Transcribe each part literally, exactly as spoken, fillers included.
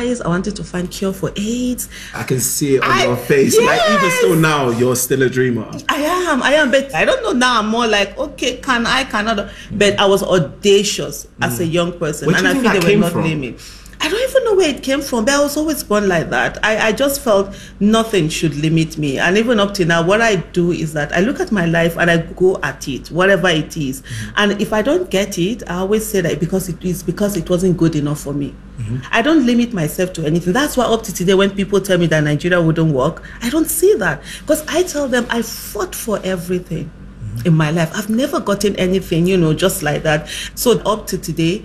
science. I wanted to find cure for AIDS. I can see it on I, your face. yes. Like even still now, you're still a dreamer. I am, I am, but I don't know now. I'm more like, okay, can I, cannot. But I was audacious mm. as a young person, Where and I think feel that they came were not from? blaming. I don't even know where it came from, but I was always born like that. I, I just felt nothing should limit me. And even up to now, what I do is that I look at my life and I go at it, whatever it is. Mm-hmm. And if I don't get it, I always say that because it is because it wasn't good enough for me. Mm-hmm. I don't limit myself to anything. That's why up to today, when people tell me that Nigeria wouldn't work, I don't see that. Because I tell them I fought for everything mm-hmm. in my life. I've never gotten anything, you know, just like that. So up to today,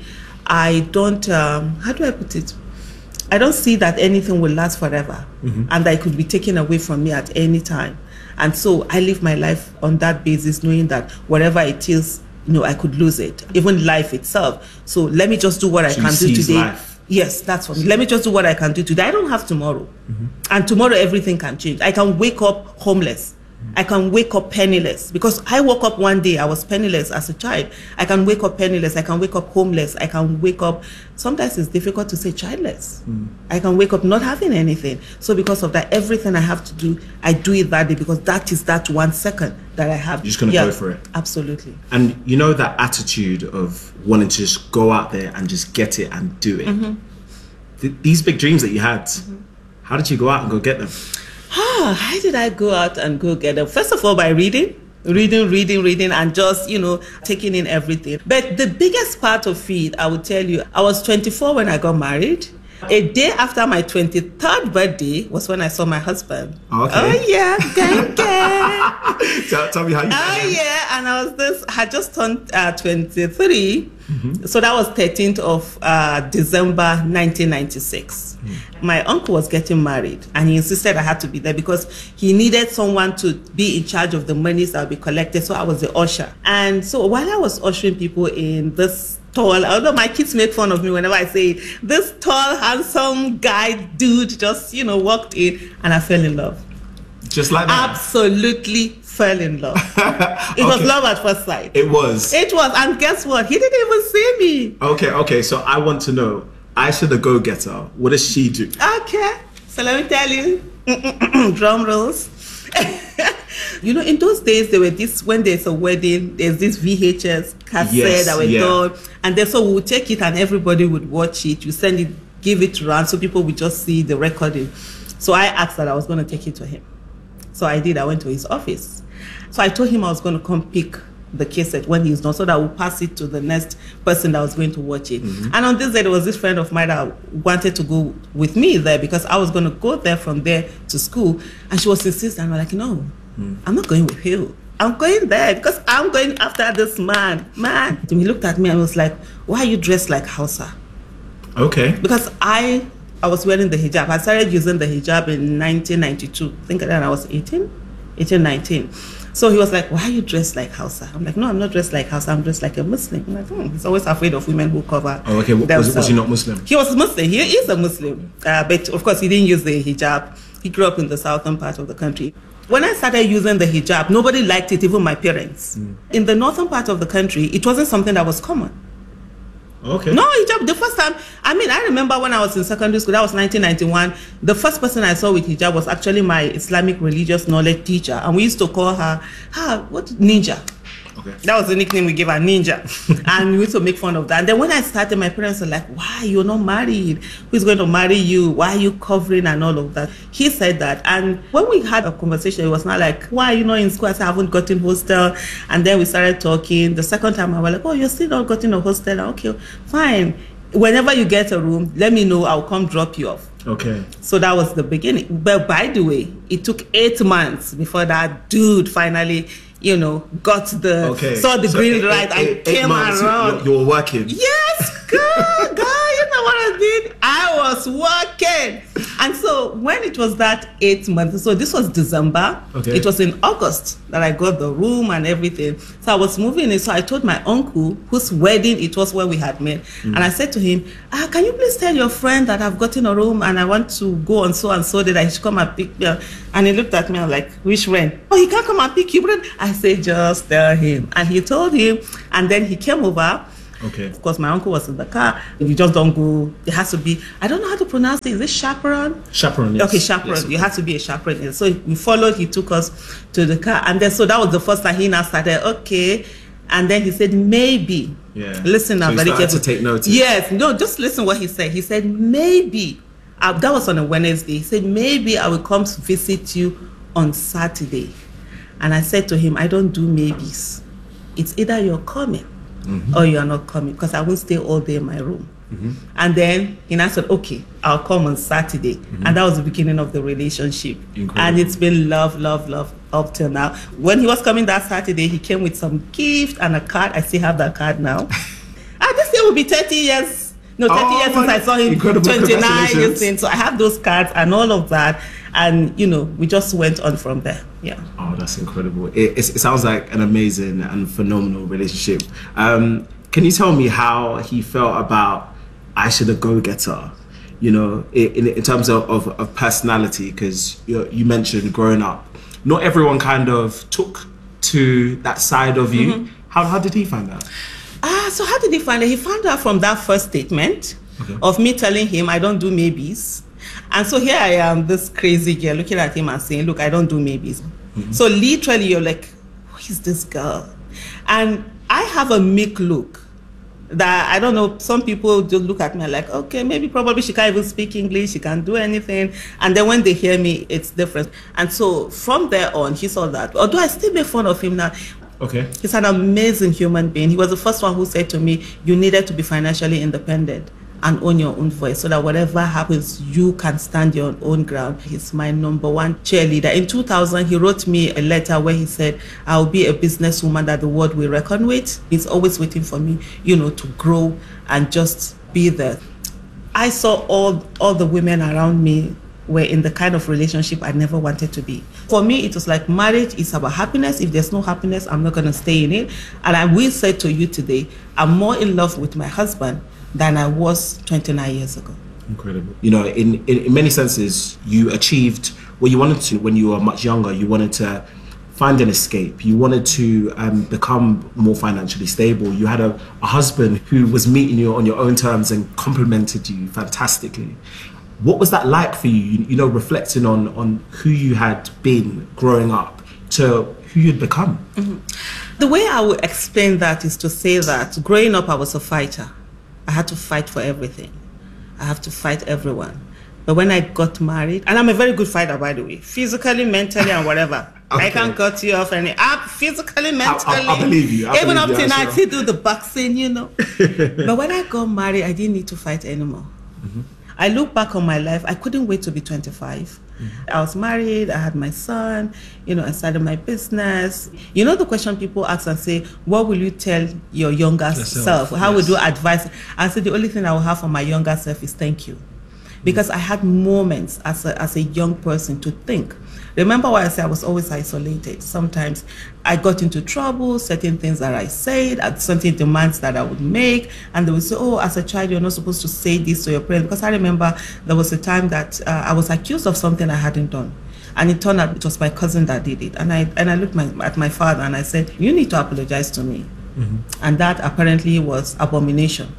I don't, um, how do I put it? I don't see that anything will last forever mm-hmm. and that it could be taken away from me at any time. And so I live my life on that basis, knowing that whatever it is, you know, I could lose it, even life itself. So let me just do what so I can do today. Life. Yes, that's for me. Let me just do what I can do today. I don't have tomorrow. Mm-hmm. And tomorrow everything can change. I can wake up homeless. I can wake up penniless, because I woke up one day, I was penniless as a child. I can wake up penniless, I can wake up homeless, I can wake up, sometimes it's difficult to say childless. Mm. I can wake up not having anything. So because of that, everything I have to do, I do it that day, because that is that one second that I have. You're just going to yeah, go for it. Absolutely. And you know that attitude of wanting to just go out there and just get it and do it. Mm-hmm. Th- these big dreams that you had, mm-hmm. how did you go out and go get them? Ah, how did I go out and go get them? First of all, by reading, reading, reading, reading, and just, you know, taking in everything. But the biggest part of it, I would tell you, I was twenty-four when I got married. A day after my twenty-third birthday was when I saw my husband. Okay. Oh, yeah, gang, gang. tell, tell me how you Oh, yeah, and I was this, I had just turned uh, twenty-three. Mm-hmm. So that was thirteenth of uh, December nineteen ninety-six. Mm. My uncle was getting married, and he insisted I had to be there because he needed someone to be in charge of the monies that would be collected. So I was the usher. And so while I was ushering people in, this tall, although my kids make fun of me whenever I say it, this tall, handsome guy, dude, just, you know, walked in, and I fell in love. Just like that? Absolutely fell in love. It okay. was love at first sight. It was? It was. And guess what? He didn't even see me. Okay, okay. So I want to know, Aisha the go-getter, what does she do? Okay. So let me tell you. Drum rolls. You know, in those days, there were this, when there's a wedding, there's this V H S cassette yes, that were yeah. done. And then so we would take it and everybody would watch it. You send it, give it around so people would just see the recording. So I asked that I was going to take it to him. So I did. I went to his office. So I told him I was going to come pick the cassette when he's done, so that I would pass it to the next person that was going to watch it. Mm-hmm. And on this day, there was this friend of mine that wanted to go with me there because I was going to go there from there to school. And she was insisting. I'm like, no, mm. I'm not going with you. I'm going there because I'm going after this man. Man. And he looked at me and was like, why are you dressed like Hausa? Okay. Because I... I was wearing the hijab. I started using the hijab in nineteen ninety-two. I think then I was eighteen, eighteen, nineteen. So he was like, why are you dressed like Hausa? I'm like, no, I'm not dressed like Hausa. I'm dressed like a Muslim. I'm like, hmm. He's always afraid of women who cover Oh, okay. Was, was he not Muslim? He was Muslim. He is a Muslim. Uh, but of course, he didn't use the hijab. He grew up in the southern part of the country. When I started using the hijab, nobody liked it, even my parents. Mm. In the northern part of the country, it wasn't something that was common. Okay. No, hijab, the first time, I mean, I remember when I was in secondary school, that was nineteen ninety-one, the first person I saw with hijab was actually my Islamic religious knowledge teacher, and we used to call her, ah, what, Ninja. Okay. That was the nickname we gave her, Ninja. And we used to make fun of that. And then when I started, my parents were like, why, you're not married? Who's going to marry you? Why are you covering and all of that? He said that. And when we had a conversation, it was not like, why are you not in school? I said, I haven't gotten hostel. And then we started talking. The second time, I was like, oh, you're still not gotten a hostel? Okay, fine. Whenever you get a room, let me know. I'll come drop you off. Okay. So that was the beginning. But by the way, it took eight months before that dude finally, you know, got the, okay. saw the so green eight, light eight, and eight, came eight months, around. You, you were working. Yes, girl, girl, you know what I did? I was working. And so when it was that eight months, so this was December. Okay. It was in August that I got the room and everything. So I was moving in. So I told my uncle, whose wedding it was when we had met. Mm. And I said to him, ah, can you please tell your friend that I've gotten a room and I want to go on so and so that I should come and pick me up. And he looked at me and like, which friend? Oh, he can't come and pick you. I said, just tell him. And he told him. And then he came over. Okay. Of course, my uncle was in the car. You just don't go. It has to be, I don't know how to pronounce it. Is it chaperone? Chaperone, yes. Okay, chaperone. Yes, you have to be a chaperone. So we followed, he took us to the car. And then, so that was the first time he now started, okay. And then he said, maybe. Yeah. Listen now, so very careful. to take notice. Yes, no, just listen what he said. He said, maybe. Uh, that was on a Wednesday. He said, maybe I will come to visit you on Saturday. And I said to him, I don't do maybes. It's either you're coming mm-hmm. or you're not coming, because I won't stay all day in my room. Mm-hmm. And then he now said, okay, I'll come on Saturday. Mm-hmm. And that was the beginning of the relationship. Incredible. And it's been love, love, love up till now. When he was coming that Saturday, he came with some gift and a card. I still have that card now. And this year will be thirty years. No, thirty oh, years since I saw him, twenty-nine years in. So I have those cards and all of that. And, you know, we just went on from there. Yeah. Oh, that's incredible. It, it, it sounds like an amazing and phenomenal relationship. Um, can you tell me how he felt about Aisha the Go-Getter, you know, in, in terms of, of, of personality? Because you, you mentioned growing up, not everyone kind of took to that side of you. Mm-hmm. How, how did he find that? Ah, so how did he find it? He found out from that first statement okay. of me telling him I don't do maybes. And so here I am, this crazy girl, looking at him and saying, look, I don't do maybes. Mm-hmm. So literally you're like, who is this girl? And I have a meek look that, I don't know, some people just look at me like, okay, maybe probably she can't even speak English, she can't do anything. And then when they hear me, it's different. And so from there on, he saw that. Although I still make fun of him now. Okay. He's an amazing human being. He was the first one who said to me, you needed to be financially independent and own your own voice so that whatever happens, you can stand your own ground. He's my number one cheerleader. In two thousand, he wrote me a letter where he said, I'll be a businesswoman that the world will reckon with. He's always waiting for me, you know, to grow and just be there. I saw all, all the women around me were in the kind of relationship I never wanted to be. For me, it was like marriage is about happiness. If there's no happiness, I'm not going to stay in it. And I will say to you today, I'm more in love with my husband than I was twenty-nine years ago. Incredible. You know, in, in, in many senses, you achieved what you wanted to when you were much younger. You wanted to find an escape. You wanted to um, become more financially stable. You had a, a husband who was meeting you on your own terms and complimented you fantastically. What was that like for you, you, you know, reflecting on, on who you had been growing up to who you'd become? Mm-hmm. The way I would explain that is to say that growing up, I was a fighter. I had to fight for everything. I have to fight everyone. But when I got married, and I'm a very good fighter, by the way, physically, mentally, and whatever. Okay. I can't cut you off any. I'm physically, mentally. I, I, I believe you. I even believe up to now, I sure. still do the boxing, you know. But when I got married, I didn't need to fight anymore. Mm-hmm. I look back on my life, I couldn't wait to be twenty-five. Mm-hmm. I was married, I had my son, you know, I started my business. You know the question people ask and say, what will you tell your younger Yourself. self? How yes. would you advise? I said, the only thing I will have for my younger self is thank you. Because I had moments as a, as a young person to think. Remember what I said, I was always isolated. Sometimes I got into trouble, certain things that I said, certain demands that I would make, and they would say, oh, as a child, you're not supposed to say this to your parents. Because I remember there was a time that uh, I was accused of something I hadn't done. And it turned out it was my cousin that did it. And I and I looked my, at my father and I said, you need to apologize to me. Mm-hmm. And that apparently was abomination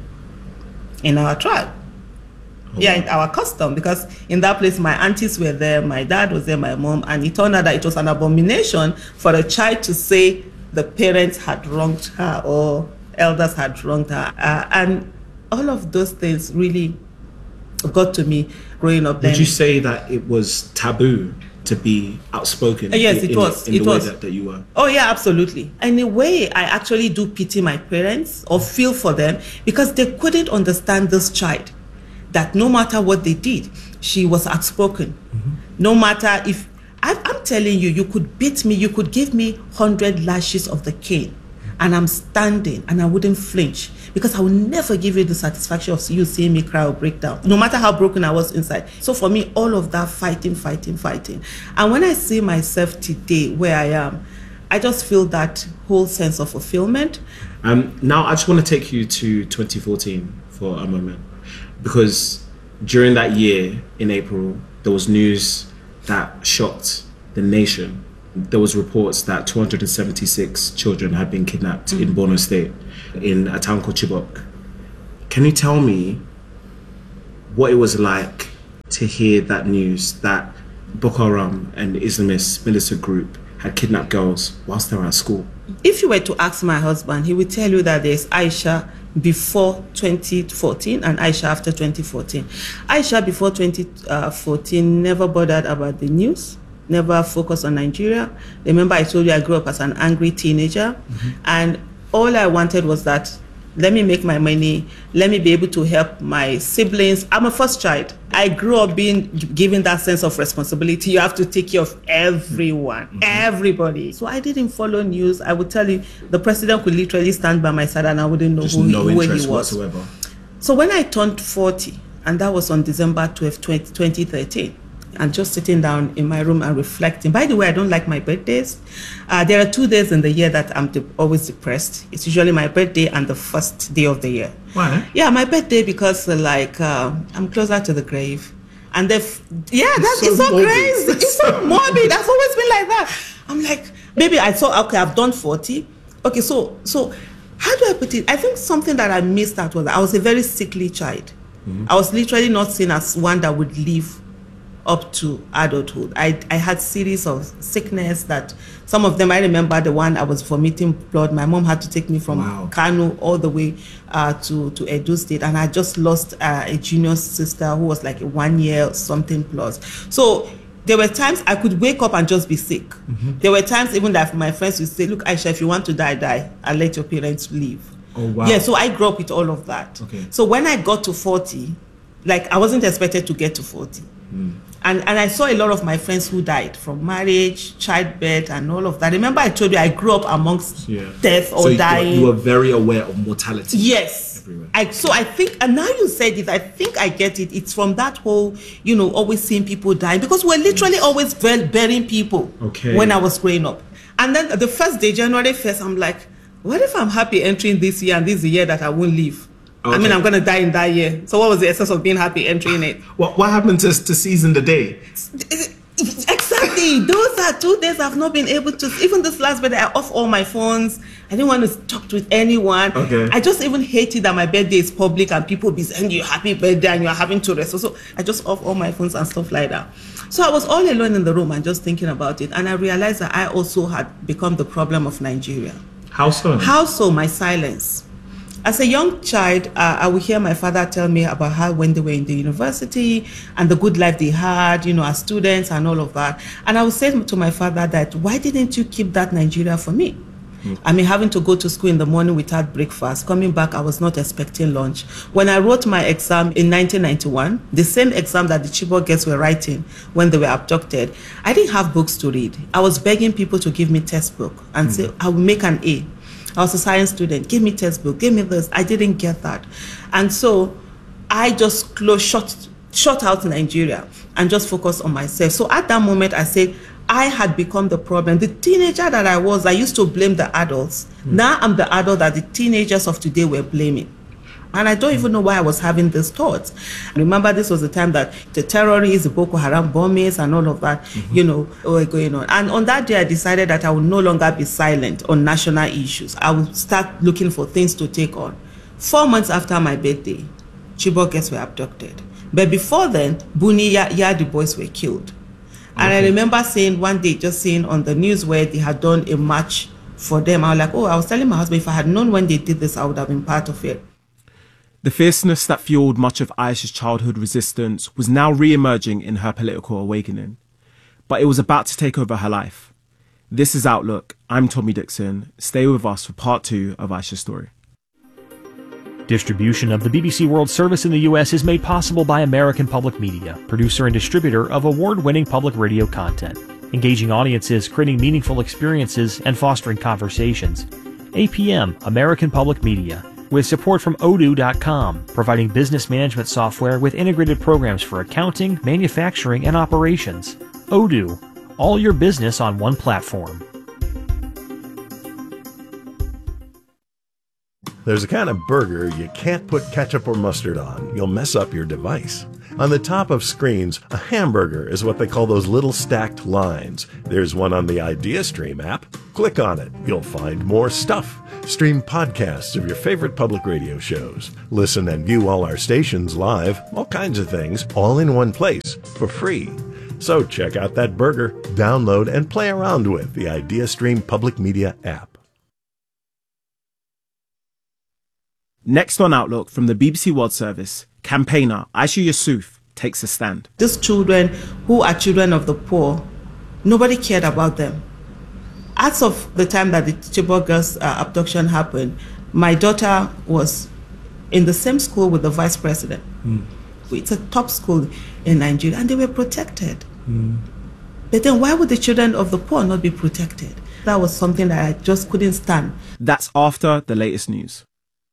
in our tribe. Oh, yeah, in our custom, because in that place my aunties were there, my dad was there, my mom, and it turned out that it was an abomination for a child to say the parents had wronged her or elders had wronged her. Uh, and all of those things really got to me growing up then. Would you say that it was taboo to be outspoken? Uh, yes, it in, was. In it the was. way that, that you were? Oh, yeah, absolutely. In a way, I actually do pity my parents or feel for them because they couldn't understand this child. That no matter what they did, she was outspoken. Mm-hmm. No matter if, I, I'm telling you, you could beat me, you could give me one hundred lashes of the cane, and I'm standing and I wouldn't flinch because I will never give you the satisfaction of you seeing me cry or break down, no matter how broken I was inside. So for me, all of that fighting, fighting, fighting. And when I see myself today where I am, I just feel that whole sense of fulfillment. Um, now, I just want to take you to twenty fourteen for a moment. Because during that year, in April, there was news that shocked the nation. there was reports that two hundred seventy-six children had been kidnapped mm-hmm. in Borno State, in a town called Chibok. Can you tell me what it was like to hear that news that Boko Haram, an Islamist militant group, had kidnapped girls whilst they were at school? If you were to ask my husband, he would tell you that there's Aisha before twenty fourteen and Aisha after twenty fourteen. Aisha before twenty fourteen never bothered about the news, never focused on Nigeria. Remember I told you I grew up as an angry teenager, mm-hmm. and all I wanted was that, let me make my money, let me be able to help my siblings. I'm a first child. I grew up being given that sense of responsibility. You have to take care of everyone, mm-hmm. everybody. So I didn't follow news. I would tell you, the president could literally stand by my side and I wouldn't know who, no who he was. Whatsoever. So when I turned forty, and that was on December twelfth, twenty thirteen, and just sitting down in my room and reflecting. By the way, I don't like my birthdays. Uh, there are two days in the year that I'm de- always depressed. It's usually my birthday and the first day of the year. Why? Yeah, my birthday because uh, like uh, I'm closer to the grave. And the f- yeah, that's so, so crazy. It's so morbid. That's always been like that. I'm like, maybe I thought, okay, I've done forty. Okay, so so how do I put it? I think something that I missed out was I was a very sickly child. Mm-hmm. I was literally not seen as one that would live up to adulthood. I, I had series of sickness that some of them, I remember the one I was vomiting blood. My mom had to take me from wow. Kano all the way uh, to, to Edo State. And I just lost uh, a junior sister who was like one year something plus. So there were times I could wake up and just be sick. Mm-hmm. There were times even that my friends would say, look, Aisha, if you want to die, die. And let your parents leave. Oh, wow. Yeah, so I grew up with all of that. Okay. So when I got to forty, like I wasn't expected to get to forty. Mm. And and I saw a lot of my friends who died from marriage, childbirth, and all of that. Remember I told you I grew up amongst yeah. death or so dying. You were very aware of mortality. Yes. Everywhere. I, so I think, and now you said it, I think I get it. It's from that whole, you know, always seeing people dying. Because we're literally yes. always burying people okay. when I was growing up. And then the first day, January first, I'm like, what if I'm happy entering this year and this is the year that I won't live? Okay. I mean, I'm going to die in that year. So what was the essence of being happy entering it? What what happened to, to season the day? Exactly. Those are two days I've not been able to. Even this last birthday, I off all my phones. I didn't want to talk with anyone. Okay. I just even hated that my birthday is public and people be saying you happy birthday and you're having to rest. So I just off all my phones and stuff like that. So I was all alone in the room and just thinking about it. And I realized that I also had become the problem of Nigeria. How so? How so? My silence. As a young child, uh, I would hear my father tell me about how when they were in the university and the good life they had, you know, as students and all of that. And I would say to my father that, why didn't you keep that Nigeria for me? Mm. I mean, having to go to school in the morning without breakfast, coming back, I was not expecting lunch. When I wrote my exam in nineteen ninety-one, the same exam that the Chibok girls were writing when they were abducted, I didn't have books to read. I was begging people to give me textbook and mm. say, I will make an A. I was a science student. Give me textbook. Give me this. I didn't get that. And so I just closed, shut, shut out Nigeria and just focused on myself. So at that moment, I said, I had become the problem. The teenager that I was, I used to blame the adults. Mm. Now I'm the adult that the teenagers of today were blaming. And I don't even know why I was having these thoughts. Remember, this was the time that the terrorists, the Boko Haram bombings and all of that, mm-hmm. you know, were going on. And on that day, I decided that I would no longer be silent on national issues. I would start looking for things to take on. Four months after my birthday, Chibok girls were abducted. But before then, Buni Yadi boys were killed. And okay. I remember saying one day, just seeing on the news where they had done a march for them. I was like, oh, I was telling my husband, if I had known when they did this, I would have been part of it. The fierceness that fueled much of Aisha's childhood resistance was now re-emerging in her political awakening. But it was about to take over her life. This is Outlook. I'm Tommy Dixon. Stay with us for part two of Aisha's story. Distribution of the B B C World Service in the U S is made possible by American Public Media, producer and distributor of award-winning public radio content, engaging audiences, creating meaningful experiences, and fostering conversations. A P M, American Public Media, with support from Odoo dot com, providing business management software with integrated programs for accounting, manufacturing, and operations. Odoo, all your business on one platform. There's a kind of burger you can't put ketchup or mustard on. You'll mess up your device. On the top of screens, a hamburger is what they call those little stacked lines. There's one on the IdeaStream app. Click on it. You'll find more stuff. Stream podcasts of your favorite public radio shows. Listen and view all our stations live, all kinds of things, all in one place for free. So check out that burger, download, and play around with the IdeaStream Public Media app. Next on Outlook from the B B C World Service, campaigner Aisha Yusuf takes a stand. These children who are children of the poor, nobody cared about them. As of the time that the Chibok girls' uh, abduction happened, my daughter was in the same school with the vice president. Mm. It's a top school in Nigeria, and they were protected. Mm. But then why would the children of the poor not be protected? That was something that I just couldn't stand. That's after the latest news.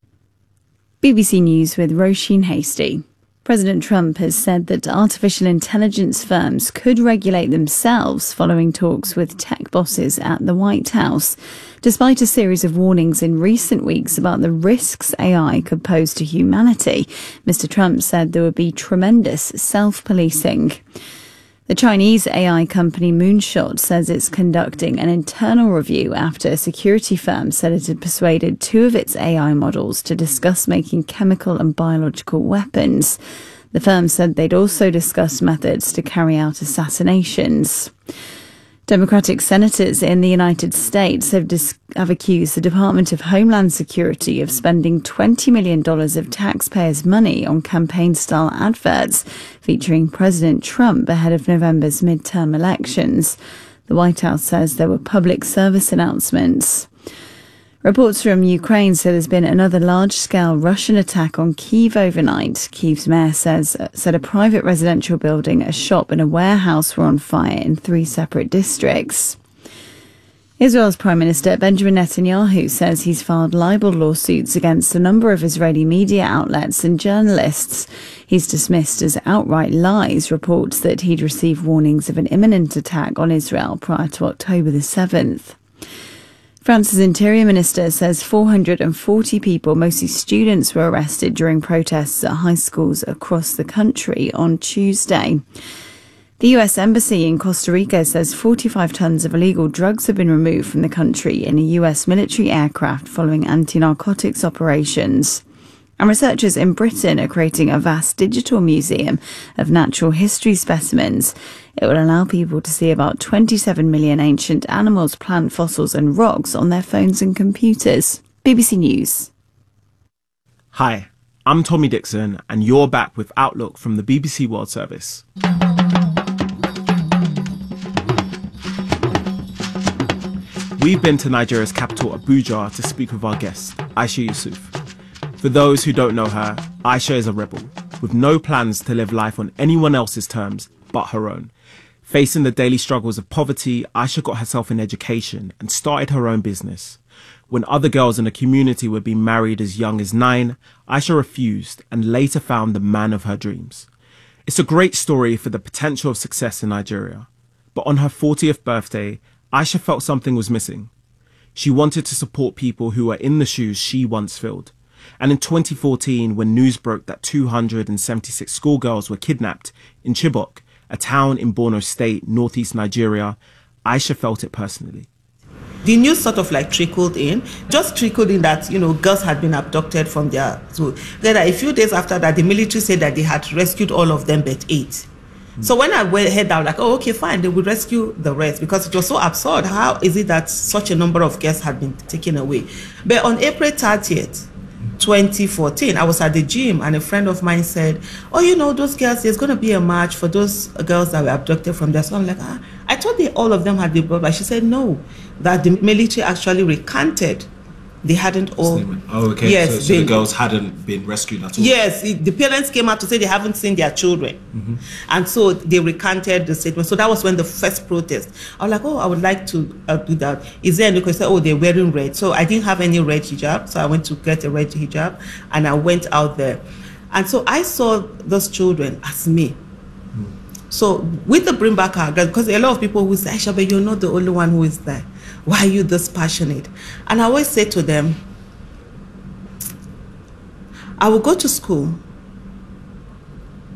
B B C News with Roisin Hasty. President Trump has said that artificial intelligence firms could regulate themselves following talks with tech bosses at the White House, despite a series of warnings in recent weeks about the risks A I could pose to humanity. Mister Trump said there would be tremendous self-policing. The Chinese A I company Moonshot says it's conducting an internal review after a security firm said it had persuaded two of its A I models to discuss making chemical and biological weapons. The firm said they'd also discussed methods to carry out assassinations. Democratic senators in the United States have, dis- have accused the Department of Homeland Security of spending twenty million dollars of taxpayers' money on campaign-style adverts featuring President Trump ahead of November's midterm elections. The White House says there were public service announcements. Reports from Ukraine say there's been another large-scale Russian attack on Kyiv overnight. Kyiv's mayor says said a private residential building, a shop and a warehouse were on fire in three separate districts. Israel's Prime Minister Benjamin Netanyahu says he's filed libel lawsuits against a number of Israeli media outlets and journalists. He's dismissed as outright lies reports that he'd received warnings of an imminent attack on Israel prior to October the seventh. France's Interior Minister says four hundred forty people, mostly students, were arrested during protests at high schools across the country on Tuesday. The U S Embassy in Costa Rica says forty-five tons of illegal drugs have been removed from the country in a U S military aircraft following anti-narcotics operations. And researchers in Britain are creating a vast digital museum of natural history specimens. It will allow people to see about twenty-seven million ancient animals, plant fossils and rocks on their phones and computers. B B C News. Hi, I'm Tommy Dixon, and you're back with Outlook from the B B C World Service. We've been to Nigeria's capital, Abuja, to speak with our guest, Aisha Yusuf. For those who don't know her, Aisha is a rebel, with no plans to live life on anyone else's terms but her own. Facing the daily struggles of poverty, Aisha got herself an education and started her own business. When other girls in the community were being married as young as nine, Aisha refused and later found the man of her dreams. It's a great story for the potential of success in Nigeria. But on her fortieth birthday, Aisha felt something was missing. She wanted to support people who were in the shoes she once filled. And in twenty fourteen, when news broke that two hundred seventy-six schoolgirls were kidnapped in Chibok, a town in Borno State, northeast Nigeria, Aisha felt it personally. The news sort of like trickled in, just trickled in that, you know, girls had been abducted from their school. Then a few days after that, the military said that they had rescued all of them but eight. Mm. So when I went head down, like, oh, okay, fine, they will rescue the rest, because it was so absurd. How is it that such a number of girls had been taken away? But on April thirtieth, twenty fourteen, I was at the gym and a friend of mine said, oh, you know, those girls, there's going to be a march for those girls that were abducted from their school. I'm like, ah, I thought they, all of them had been brought back. She said, no, that the military actually recanted. They hadn't all. Oh, okay. Yes, so, so they, the girls hadn't been rescued at all? Yes, it, the parents came out to say they haven't seen their children. Mm-hmm. And so they recanted the statement. So that was when the first protest. I was like, oh, I would like to uh, do that. Is there any question? Oh, they're wearing red. So I didn't have any red hijab. So I went to get a red hijab and I went out there. And so I saw those children as me. Mm. So with the Bring Back Our Girls, because a lot of people who say, Aisha, but you're not the only one who is there. Why are you this passionate? And I always say to them, I will go to school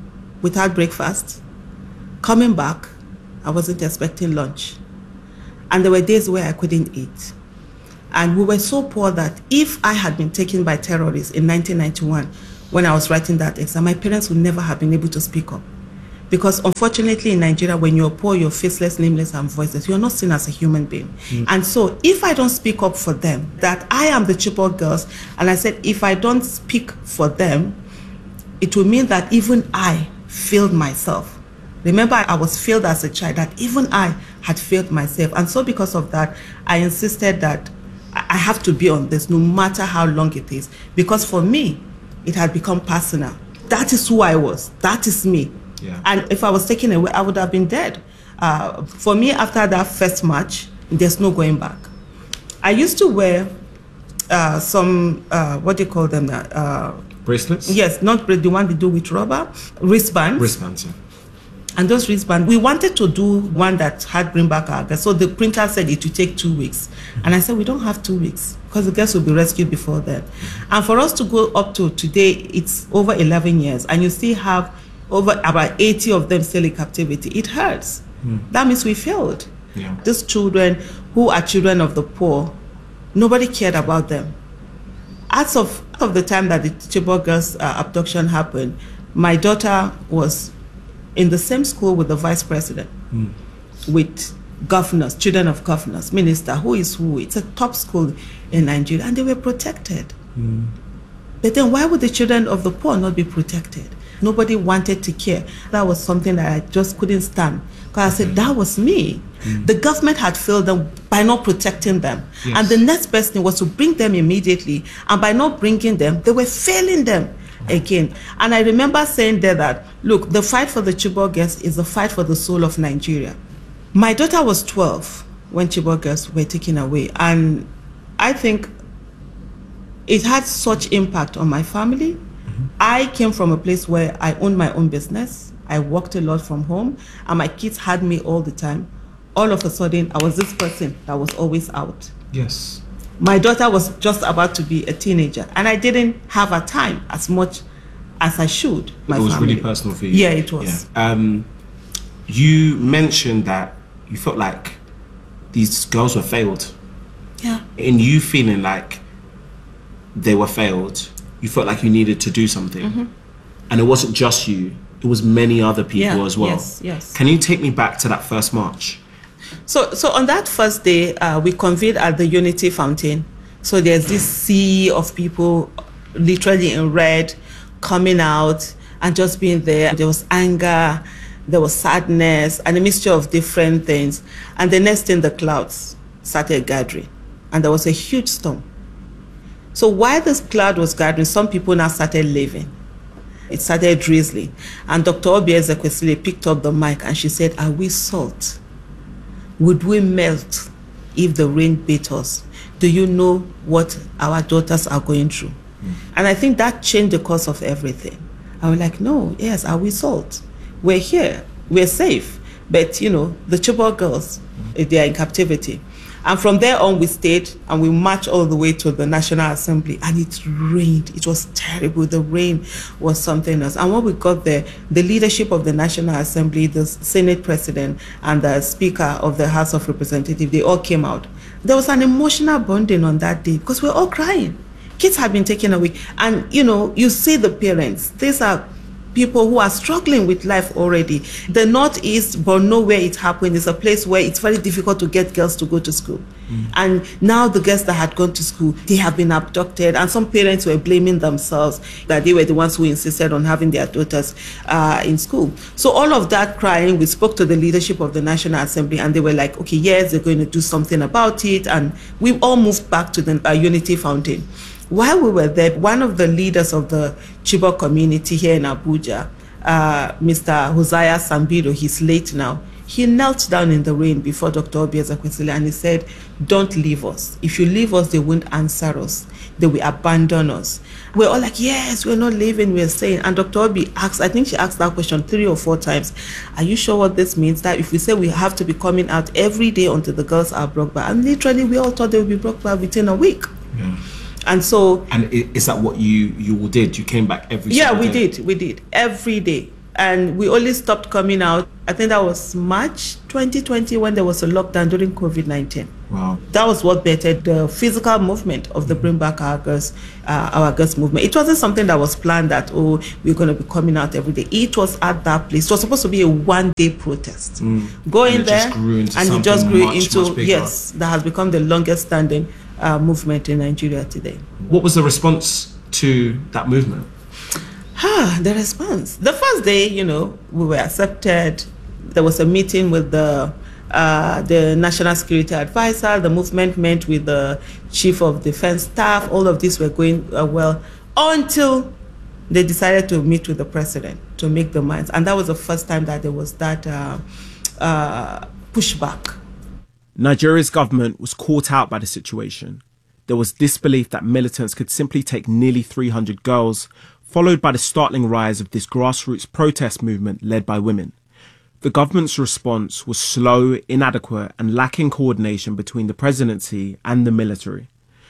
without breakfast. Coming back, I wasn't expecting lunch. And there were days where I couldn't eat. And we were so poor that if I had been taken by terrorists in nineteen ninety-one, when I was writing that exam, my parents would never have been able to speak up. Because unfortunately in Nigeria, when you're poor, you're faceless, nameless, and voiceless. You're not seen as a human being. Mm. And so if I don't speak up for them, that I am the Chibok girls, and I said, if I don't speak for them, it will mean that even I failed myself. Remember, I was failed as a child, that even I had failed myself. And so because of that, I insisted that I have to be on this, no matter how long it is. Because for me, it had become personal. That is who I was. That is me. Yeah. And if I was taken away, I would have been dead. Uh, for me, after that first match, there's no going back. I used to wear uh, some, uh, what do you call them? Uh, Bracelets? Yes, not the one they do with rubber, wristbands. Wristbands, yeah. And those wristbands, we wanted to do one that had bring back our girls. So the printer said it would take two weeks. And I said, we don't have two weeks because the girls will be rescued before then. And for us to go up to today, it's over eleven years. And you still have over about eighty of them still in captivity. It hurts. Mm. That means we failed. Yeah. These children who are children of the poor, nobody cared about them. As of, of the time that the Chibok girls' uh, abduction happened, my daughter was in the same school with the vice president, mm. with governors, children of governors, minister, who is who. It's a top school in Nigeria, and they were protected. Mm. But then why would the children of the poor not be protected? Nobody wanted to care. That was something that I just couldn't stand. Because I said, that was me. Mm. The government had failed them by not protecting them. Yes. And the next best thing was to bring them immediately. And by not bringing them, they were failing them again. And I remember saying there that, look, the fight for the Chibok girls is the fight for the soul of Nigeria. My daughter was twelve when Chibok girls were taken away. And I think it had such impact on my family. Mm-hmm. I came from a place where I owned my own business. I worked a lot from home, and my kids had me all the time. All of a sudden, I was this person that was always out. Yes. My daughter was just about to be a teenager, and I didn't have a time as much as I should. My it was family. really personal for you. Yeah, it was. Yeah. Um, you mentioned that you felt like these girls were failed. Yeah. And you feeling like they were failed, you felt like you needed to do something. Mm-hmm. And it wasn't just you, it was many other people yeah, as well. Yes, yes. Can you take me back to that first march? So, so on that first day, uh, we convened at the Unity Fountain. So there's this sea of people, literally in red, coming out and just being there. There was anger, there was sadness, and a mixture of different things. And the next thing, the clouds started gathering, and there was a huge storm. So while this cloud was gathering, some people now started leaving. It started drizzling, and Doctor Oby Ezekwesili picked up the mic and she said, "Are we salt? Would we melt if the rain beat us? Do you know what our daughters are going through?" Mm. And I think that changed the course of everything. I was like, no, yes, are we salt? We're here, we're safe. But, you know, the Chibok girls, mm. they are in captivity. And from there on, we stayed and we marched all the way to the National Assembly, and it rained. It was terrible. The rain was something else. And when we got there, the leadership of the National Assembly, the Senate President, and the Speaker of the House of Representatives, they all came out. There was an emotional bonding on that day because we were all crying. Kids had been taken away. And, you know, you see the parents. These are people who are struggling with life already. The Northeast, Borno, where it happened, is a place where it's very difficult to get girls to go to school. Mm. And now the girls that had gone to school, they have been abducted, and some parents were blaming themselves that they were the ones who insisted on having their daughters uh, in school. So all of that crying, we spoke to the leadership of the National Assembly, and they were like, okay, yes, they're going to do something about it. And we all moved back to the uh, Unity Fountain. While we were there, one of the leaders of the Chibok community here in Abuja, uh, Mister Hosea Sambido, he's late now, he knelt down in the rain before Doctor Oby Ezekwesili and he said, "Don't leave us. If you leave us, they won't answer us. They will abandon us." We're all like, yes, we're not leaving, we're staying. And Doctor Oby asked, I think she asked that question three or four times, "Are you sure what this means? That if we say we have to be coming out every day until the girls are brought back?" And literally, we all thought they would be brought back within a week. Yeah. And so, and is that what you you all did? You came back every yeah, single we day? did, we did every day. And we only stopped coming out, I think that was March twenty twenty, when there was a lockdown during COVID nineteen. Wow. That was what bettered the physical movement of the Bring Back Our Girls, uh, Our Girls movement. It wasn't something that was planned that, oh, we're going to be coming out every day. It was at that place. It was supposed to be a one-day protest. Mm. Go And in it there, just grew into and it just grew something much, into, much bigger. yes, that has become the longest-standing uh, movement in Nigeria today. What was the response to that movement? Ah, the response. The first day, you know, we were accepted. There was a meeting with the uh, the National Security Advisor. The movement met with the Chief of Defense Staff. All of this were going uh, well until they decided to meet with the president to make the minds. And that was the first time that there was that uh, uh, pushback. Nigeria's government was caught out by the situation. There was disbelief that militants could simply take nearly three hundred girls, followed by the startling rise of this grassroots protest movement led by women. The government's response was slow, inadequate, and lacking coordination between the presidency and the military.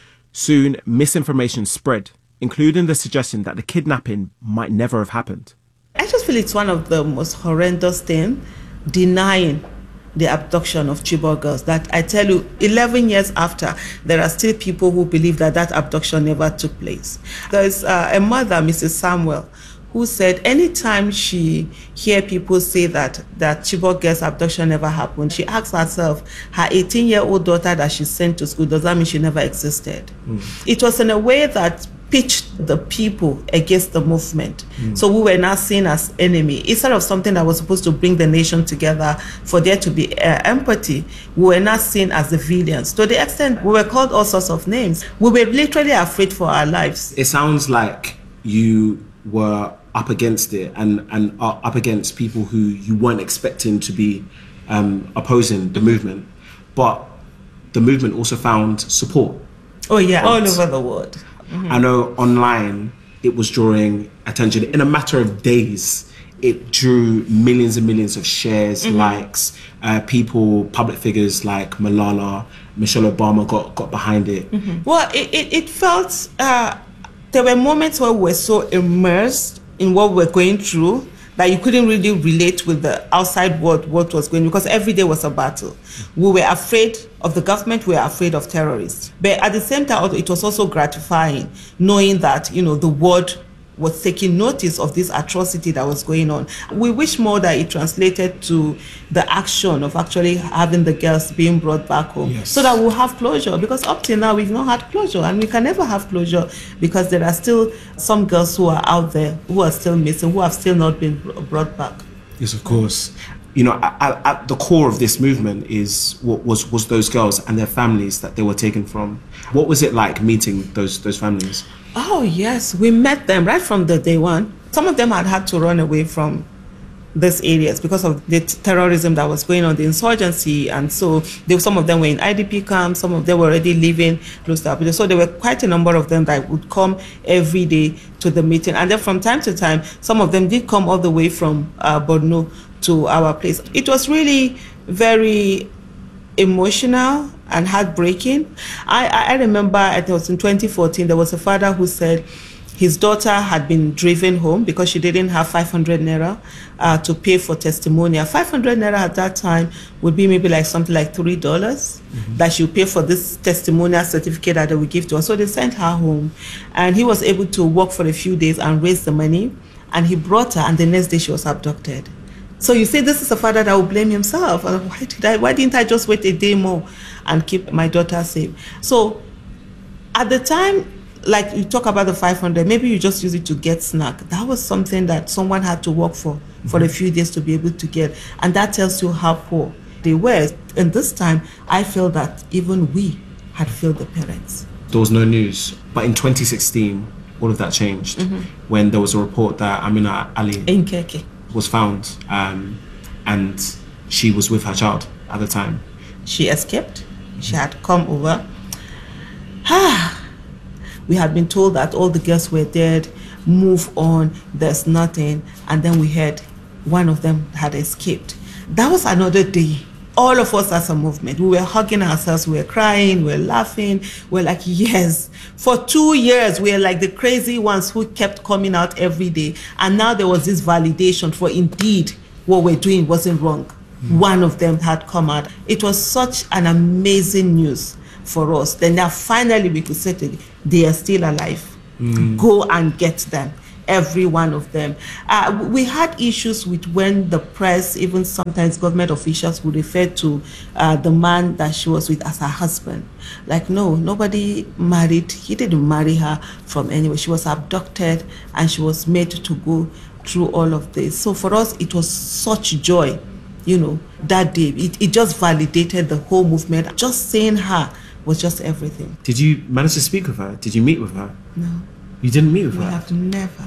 Soon, misinformation spread, including the suggestion that the kidnapping might never have happened. I just feel it's one of the most horrendous things, denying the abduction of Chibok girls. That I tell you, eleven years after, there are still people who believe that that abduction never took place. There's uh, a mother, Missus Samuel, who said anytime she hear people say that that Chibok girls abduction never happened, she asks herself, her eighteen-year-old daughter that she sent to school, does that mean she never existed? Mm. It was in a way that pitched the people against the movement. Mm. So we were now seen as enemy. Instead of something that was supposed to bring the nation together, for there to be uh, empathy, we were not seen as the villains. To the extent we were called all sorts of names. We were literally afraid for our lives. It sounds like you were up against it and, and are up against people who you weren't expecting to be um, opposing the movement. But the movement also found support. Oh yeah, all over the world. Mm-hmm. I know online it was drawing attention. In a matter of days, it drew millions and millions of shares, mm-hmm. likes, uh, people, public figures like Malala, Michelle Obama got, got behind it. Mm-hmm. Well, it, it, it felt, uh, there were moments where we were so immersed in what we were going through that you couldn't really relate with the outside world, what was going on, because every day was a battle. We were afraid of the government, we were afraid of terrorists. But at the same time, it was also gratifying knowing that, you know, the world was taking notice of this atrocity that was going on. We wish more that it translated to the action of actually having the girls being brought back home, yes. so that we'll have closure, because up till now we've not had closure, and we can never have closure because there are still some girls who are out there who are still missing, who have still not been brought back. Yes, of course. You know, at, at the core of this movement is what was was those girls and their families that they were taken from. What was it like meeting those those families? Oh yes, we met them right from the day one. Some of them had had to run away from these areas because of the t- terrorism that was going on, the insurgency, and so they, some of them were in I D P camps, some of them were already living close to Abuja. So there were quite a number of them that would come every day to the meeting, and then from time to time, some of them did come all the way from uh, Borno to our place. It was really very emotional and heartbreaking. I, I remember it was in twenty fourteen, there was a father who said his daughter had been driven home because she didn't have five hundred naira uh, to pay for testimonial. five hundred naira at that time would be maybe like something like three dollars mm-hmm. that she would pay for this testimonial certificate that they would give to her. So they sent her home, and he was able to work for a few days and raise the money, and he brought her, and the next day she was abducted. So you see, this is a father that will blame himself. Why did I? Why didn't I just wait a day more and keep my daughter safe? So at the time, like you talk about the five hundred, maybe you just use it to get snack. That was something that someone had to work for mm-hmm. for a few days to be able to get, and that tells you how poor they were. And this time, I feel that even we had failed the parents. There was no news, but in twenty sixteen, all of that changed mm-hmm. when there was a report that Amina Ali in Keke was found, um, and she was with her child at the time. She escaped. She had come over. Ah, we had been told that all the girls were dead, move on, there's nothing, and then we heard one of them had escaped. That was another day all of us as a movement, we were hugging ourselves, we were crying, we were laughing, we were like, yes. For two years, we were like the crazy ones who kept coming out every day. And now there was this validation for indeed what we're doing wasn't wrong. Mm. One of them had come out. It was such an amazing news for us. Then now finally we could say to them, they are still alive. Mm. Go and get them. Every one of them. Uh, we had issues with when the press, even sometimes government officials, would refer to uh, the man that she was with as her husband. Like, no, nobody married. He didn't marry her from anywhere. She was abducted and she was made to go through all of this. So for us, it was such joy, you know, that day. It, it just validated the whole movement. Just seeing her was just everything. Did you manage to speak with her? Did you meet with her? No. You didn't meet with we her? We have never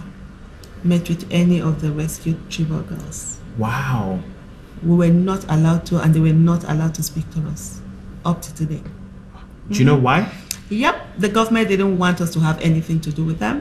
met with any of the rescued Chibok girls. Wow. We were not allowed to, and they were not allowed to speak to us up to today. Do mm-hmm. you know why? Yep, the government didn't want us to have anything to do with them.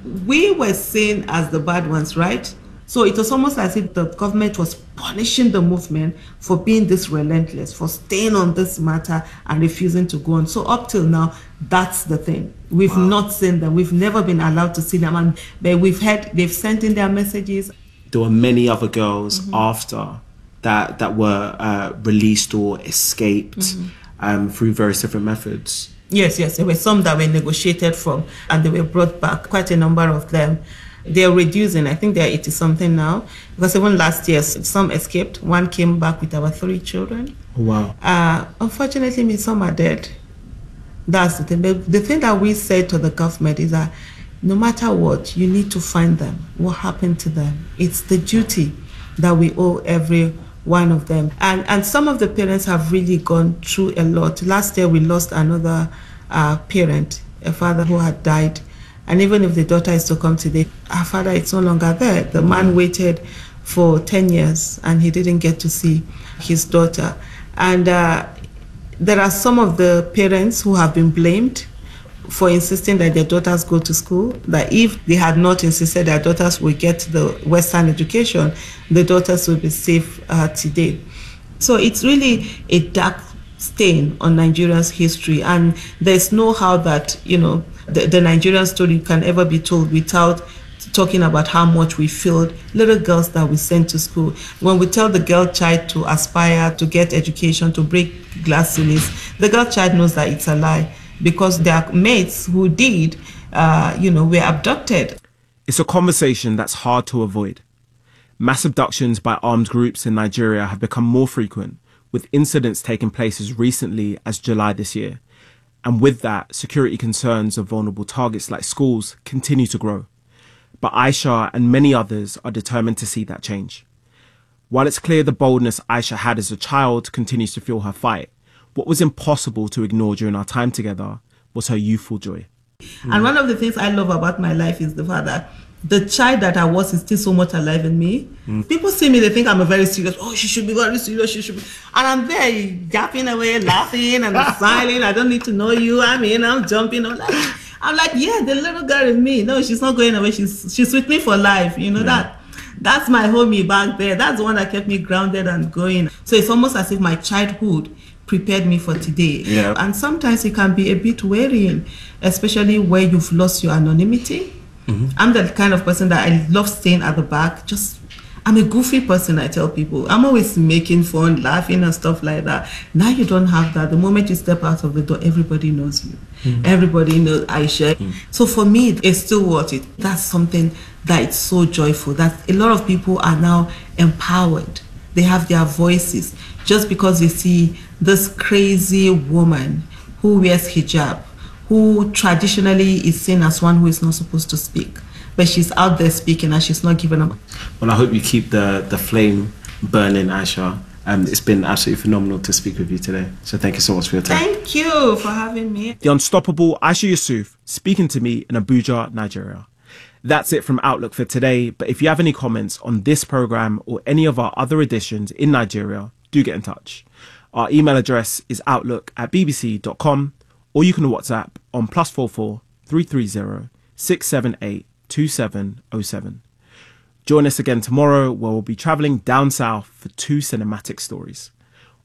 We were seen as the bad ones, right? So it was almost as if the government was punishing the movement for being this relentless, for staying on this matter and refusing to go on. So up till now, that's the thing. We've wow. not seen them. We've never been allowed to see them. And but we've had, they've sent in their messages. There were many other girls mm-hmm. after that that were uh, released or escaped mm-hmm. um, through various different methods. Yes, yes. There were some that were negotiated from and they were brought back, quite a number of them. They're reducing. I think they're eighty something now. Because even last year, some escaped. One came back with our three children. Wow. Uh, unfortunately, me, some are dead. That's the thing. But the thing that we said to the government is that no matter what, you need to find them. What happened to them? It's the duty that we owe every one of them. And, and some of the parents have really gone through a lot. Last year, we lost another uh, parent, a father who had died. And even if the daughter is to come today, our father is no longer there. The man waited for ten years and he didn't get to see his daughter. And uh, there are some of the parents who have been blamed for insisting that their daughters go to school, that if they had not insisted their daughters will get the Western education, the daughters will be safe uh, today. So it's really a dark stain on Nigeria's history. And there's no how that, you know, The, the Nigerian story can ever be told without talking about how much we failed little girls that we sent to school. When we tell the girl child to aspire, to get education, to break glass ceilings, the girl child knows that it's a lie because their mates who did, uh, you know, were abducted. It's a conversation that's hard to avoid. Mass abductions by armed groups in Nigeria have become more frequent, with incidents taking place as recently as July this year. And with that, security concerns of vulnerable targets like schools continue to grow. But Aisha and many others are determined to see that change. While it's clear the boldness Aisha had as a child continues to fuel her fight, what was impossible to ignore during our time together was her youthful joy. And one of the things I love about my life is the fact that the child that I was is still so much alive in me. Mm. People see me, they think I'm a very serious, oh, she should be very serious, she should be. And I'm there yapping away, laughing and smiling. I don't need to know you. I mean, I'm jumping. I'm like, I'm like, yeah, the little girl in me. No, she's not going away. She's she's with me for life. You know yeah. that. That's my homie back there. That's the one that kept me grounded and going. So it's almost as if my childhood prepared me for today. Yeah. And sometimes it can be a bit wearying, especially where you've lost your anonymity. Mm-hmm. I'm the kind of person that I love staying at the back. Just, I'm a goofy person, I tell people. I'm always making fun, laughing and stuff like that. Now you don't have that. The moment you step out of the door, everybody knows you. Mm-hmm. Everybody knows Aisha. Mm-hmm. So for me, it's still worth it. That's something that it's so joyful. That a lot of people are now empowered. They have their voices just because they see this crazy woman who wears hijab, who traditionally is seen as one who is not supposed to speak. But she's out there speaking and she's not giving up. Well, I hope you keep the, the flame burning, Aisha. Um, it's been absolutely phenomenal to speak with you today. So thank you so much for your time. Thank you for having me. The unstoppable Aisha Yusuf speaking to me in Abuja, Nigeria. That's it from Outlook for today. But if you have any comments on this program or any of our other editions in Nigeria, do get in touch. Our email address is outlook at b b c dot com. Or you can WhatsApp on plus four four three three zero six seven eight two seven zero seven. Join us again tomorrow where we'll be travelling down south for two cinematic stories.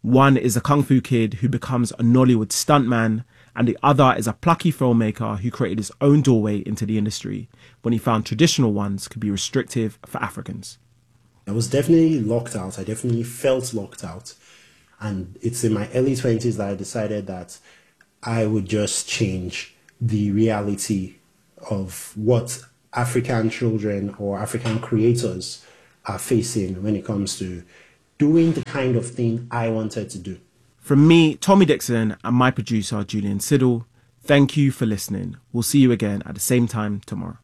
One is a kung fu kid who becomes a Nollywood stuntman, and the other is a plucky filmmaker who created his own doorway into the industry when he found traditional ones could be restrictive for Africans. I was definitely locked out. I definitely felt locked out. And it's in my early twenties that I decided that I would just change the reality of what African children or African creators are facing when it comes to doing the kind of thing I wanted to do. From me, Tommy Dixon, and my producer, Julian Siddle, thank you for listening. We'll see you again at the same time tomorrow.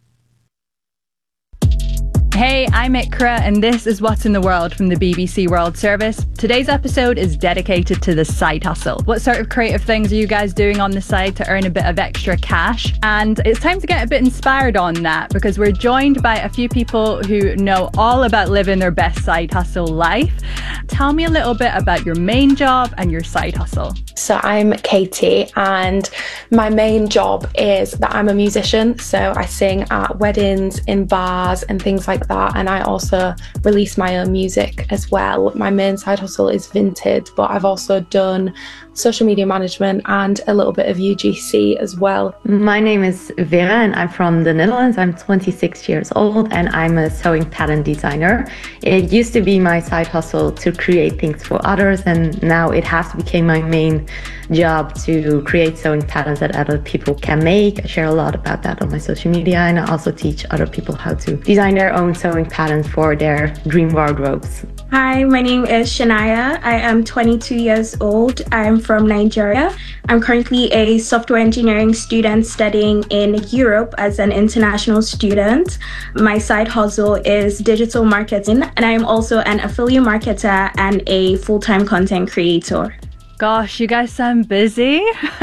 Hey, I'm Ikra, and this is What's in the World from the B B C World Service. Today's episode is dedicated to the side hustle. What sort of creative things are you guys doing on the side to earn a bit of extra cash? And it's time to get a bit inspired on that, because we're joined by a few people who know all about living their best side hustle life. Tell me a little bit about your main job and your side hustle. So I'm Katie, and my main job is that I'm a musician. So I sing at weddings, in bars and things like that. And I also release my own music as well. My main side hustle is Vinted, but I've also done social media management and a little bit of U G C as well. My name is Vera and I'm from the Netherlands. I'm twenty-six years old and I'm a sewing pattern designer. It used to be my side hustle to create things for others, and now it has become my main job to create sewing patterns that other people can make. I share a lot about that on my social media, and I also teach other people how to design their own sewing patterns for their dream wardrobes. Hi, my name is Shania. I am twenty-two years old. I'm from Nigeria. I'm currently a software engineering student studying in Europe as an international student. My side hustle is digital marketing, and I am also an affiliate marketer and a full-time content creator. Gosh, you guys sound busy.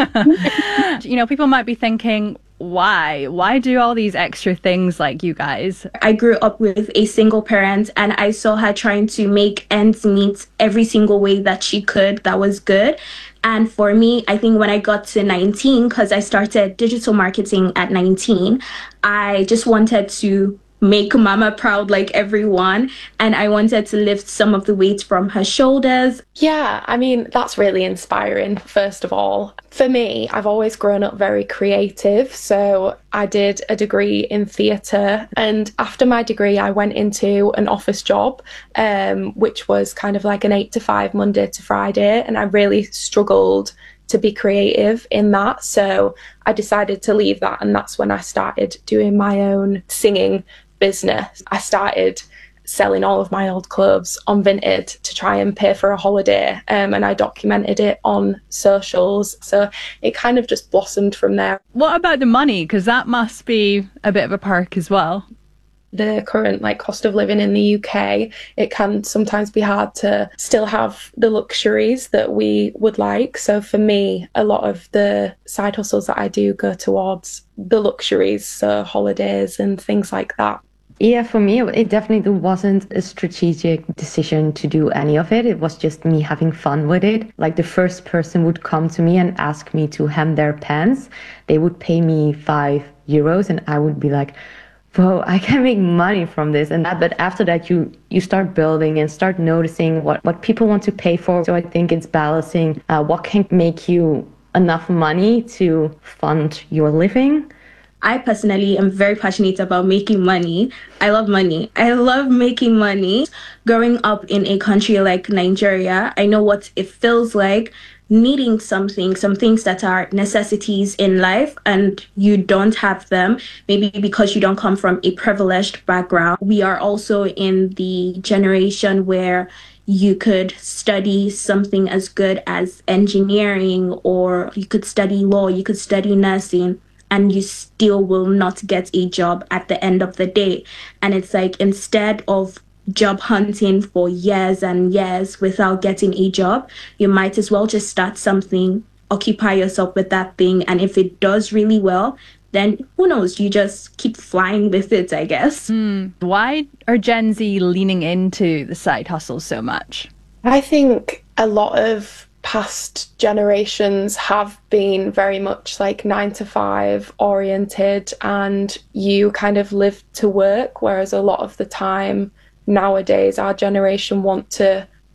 You know, people might be thinking, why? Why do all these extra things like you guys? I grew up with a single parent, and I saw her trying to make ends meet every single way that she could that was good. And for me, I think when I got to nineteen, because I started digital marketing at nineteen, I just wanted to make mama proud like everyone, and I wanted to lift some of the weight from her shoulders. Yeah, I mean, that's really inspiring, first of all. For me, I've always grown up very creative, so I did a degree in theatre, and after my degree I went into an office job, um, which was kind of like an eight to five Monday to Friday, and I really struggled to be creative in that, so I decided to leave that, and that's when I started doing my own singing business. I started selling all of my old clothes on Vinted to try and pay for a holiday, um, and I documented it on socials, so it kind of just blossomed from there. What about the money? Because that must be a bit of a perk as well. The current like cost of living in the U K, it can sometimes be hard to still have the luxuries that we would like. So for me, a lot of the side hustles that I do go towards the luxuries, so holidays and things like that. Yeah, for me, it definitely wasn't a strategic decision to do any of it. It was just me having fun with it. Like the first person would come to me and ask me to hem their pants. They would pay me five euros and I would be like, whoa, I can make money from this and that. But after that, you you start building and start noticing what, what people want to pay for. So I think it's balancing uh, what can make you enough money to fund your living. I personally am very passionate about making money. I love money. I love making money. Growing up in a country like Nigeria, I know what it feels like needing something, some things that are necessities in life, and you don't have them, maybe because you don't come from a privileged background. We are also in the generation where you could study something as good as engineering, or you could study law, you could study nursing, and you still will not get a job at the end of the day. And it's like, instead of job hunting for years and years without getting a job, you might as well just start something, occupy yourself with that thing, and if it does really well, then who knows, you just keep flying with it, I guess. Mm. Why are Gen Z leaning into the side hustle so much? I think a lot of past generations have been very much like nine to five oriented, and you kind of live to work, whereas a lot of the time nowadays our generation want to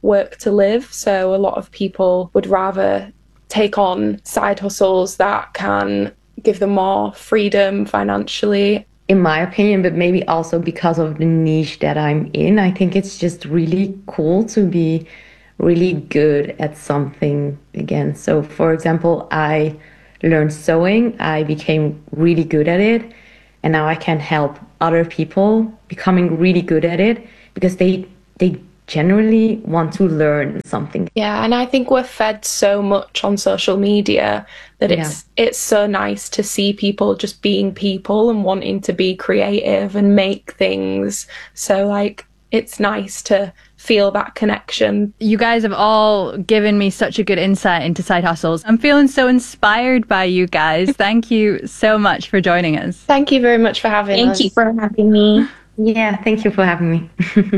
work to live. So a lot of people would rather take on side hustles that can give them more freedom financially. In my opinion, but maybe also because of the niche that I'm in, I think it's just really cool to be really good at something again. So for example, I learned sewing, I became really good at it, and now I can help other people becoming really good at it because they they generally want to learn something. Yeah, and I think we're fed so much on social media that it's yeah. it's so nice to see people just being people and wanting to be creative and make things. So like it's nice to feel that connection. You guys have all given me such a good insight into side hustles. I'm feeling so inspired by you guys. Thank you so much for joining us. Thank you very much for having Thank us. Thank you for having me. Yeah, thank you for having me.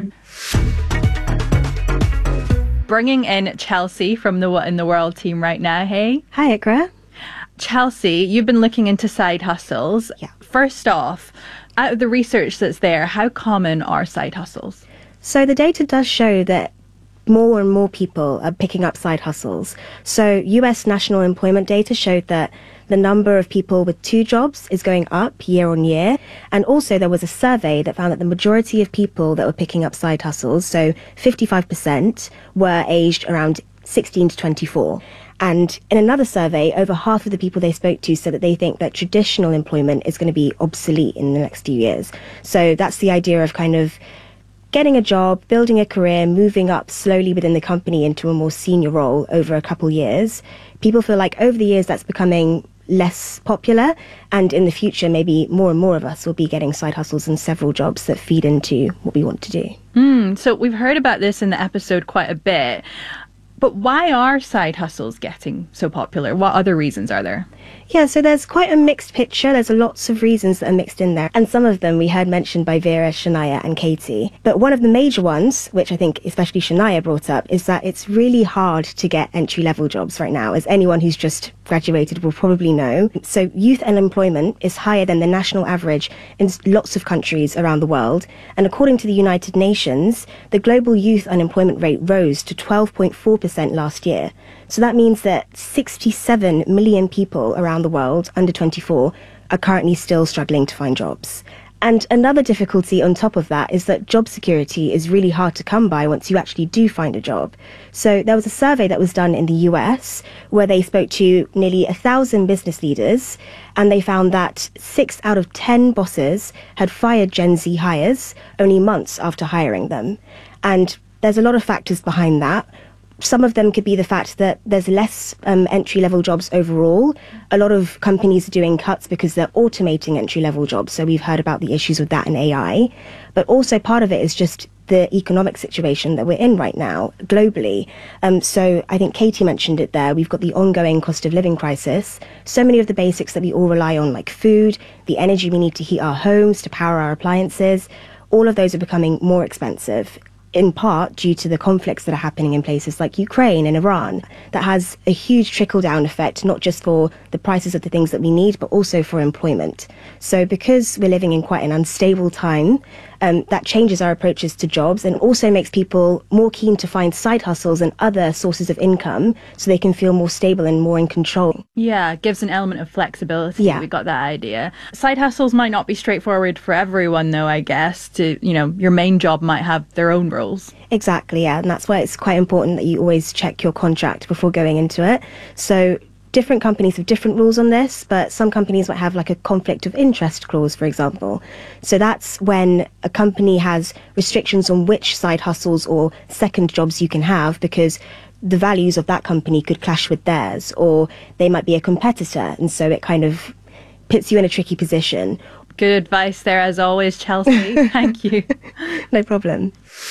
Bringing in Chelsea from the What in the World team right now. Hey. Hi, Ikra. Chelsea, you've been looking into side hustles. Yeah. First off, out of the research that's there, how common are side hustles? So the data does show that more and more people are picking up side hustles. So U S national employment data showed that the number of people with two jobs is going up year on year. And also there was a survey that found that the majority of people that were picking up side hustles, so fifty-five percent, were aged around sixteen to twenty-four. And in another survey, over half of the people they spoke to said that they think that traditional employment is going to be obsolete in the next few years. So that's the idea of kind of getting a job, building a career, moving up slowly within the company into a more senior role over a couple years. People feel like over the years that's becoming less popular, and in the future maybe more and more of us will be getting side hustles and several jobs that feed into what we want to do. Mm, so we've heard about this in the episode quite a bit, but why are side hustles getting so popular? What other reasons are there? Yeah, so there's quite a mixed picture. There's lots of reasons that are mixed in there. And some of them we heard mentioned by Vera, Shania and Katie. But one of the major ones, which I think especially Shania brought up, is that it's really hard to get entry-level jobs right now, as anyone who's just graduated will probably know. So youth unemployment is higher than the national average in lots of countries around the world. And according to the United Nations, the global youth unemployment rate rose to twelve point four percent last year. So that means that sixty-seven million people around the world under twenty-four are currently still struggling to find jobs. And another difficulty on top of that is that job security is really hard to come by once you actually do find a job. So there was a survey that was done in the U S where they spoke to nearly a thousand business leaders, and they found that six out of ten bosses had fired Gen Z hires only months after hiring them. And there's a lot of factors behind that. Some of them could be the fact that there's less um, entry-level jobs overall. A lot of companies are doing cuts because they're automating entry-level jobs. So we've heard about the issues with that in A I. But also part of it is just the economic situation that we're in right now globally. Um, so I think Katie mentioned it there. We've got the ongoing cost of living crisis. So many of the basics that we all rely on, like food, the energy we need to heat our homes, to power our appliances, all of those are becoming more expensive, in part due to the conflicts that are happening in places like Ukraine and Iran. That has a huge trickle-down effect, not just for the prices of the things that we need, but also for employment. So because we're living in quite an unstable time, um, that changes our approaches to jobs and also makes people more keen to find side hustles and other sources of income so they can feel more stable and more in control. Yeah, it gives an element of flexibility. Yeah. We got that idea. Side hustles might not be straightforward for everyone, though, I guess. To, you know, your main job might have their own rules. Exactly, yeah. And that's why it's quite important that you always check your contract before going into it. So different companies have different rules on this, but some companies might have like a conflict of interest clause, for example. So that's when a company has restrictions on which side hustles or second jobs you can have, because the values of that company could clash with theirs, or they might be a competitor, and so it kind of puts you in a tricky position. Good advice there, as always, Chelsea. Thank you. No problem.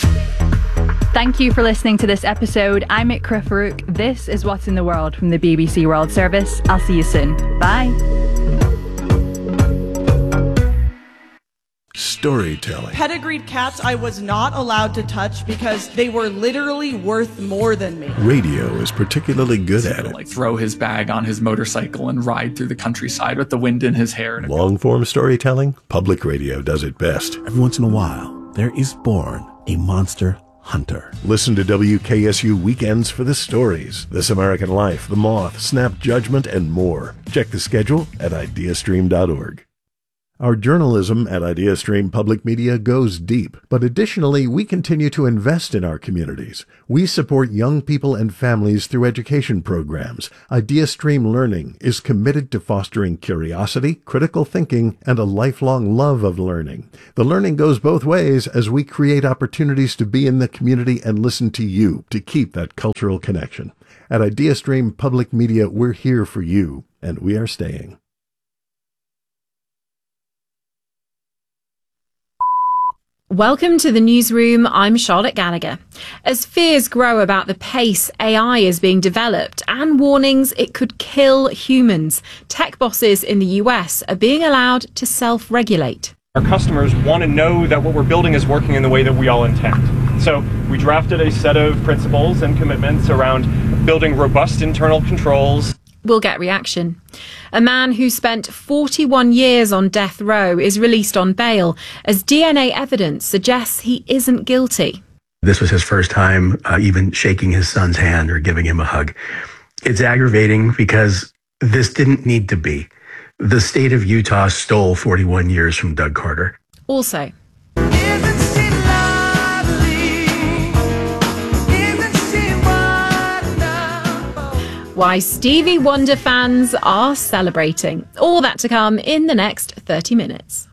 Thank you for listening to this episode. I'm Ikra Farouk. This is What's in the World from the B B C World Service. I'll see you soon. Bye. Storytelling. Pedigreed cats I was not allowed to touch because they were literally worth more than me. Radio is particularly good at it. Like throw his bag on his motorcycle and ride through the countryside with the wind in his hair. Long-form storytelling, public radio does it best. Every once in a while, there is born a monster Hunter. Listen to W K S U Weekends for the stories, This American Life, The Moth, Snap Judgment, and more. Check the schedule at ideastream dot org. Our journalism at IdeaStream Public Media goes deep, but additionally, we continue to invest in our communities. We support young people and families through education programs. IdeaStream Learning is committed to fostering curiosity, critical thinking, and a lifelong love of learning. The learning goes both ways as we create opportunities to be in the community and listen to you to keep that cultural connection. At IdeaStream Public Media, we're here for you, and we are staying. Welcome to the newsroom. I'm Charlotte Gallagher. As fears grow about the pace A I is being developed and warnings it could kill humans, tech bosses in the U S are being allowed to self-regulate. Our customers want to know that what we're building is working in the way that we all intend. So we drafted a set of principles and commitments around building robust internal controls. We'll get reaction. A man who spent forty-one years on death row is released on bail as D N A evidence suggests he isn't guilty. This was his first time uh, even shaking his son's hand or giving him a hug. It's aggravating because this didn't need to be. The state of Utah stole forty-one years from Doug Carter. Also, why Stevie Wonder fans are celebrating. All that to come in the next thirty minutes.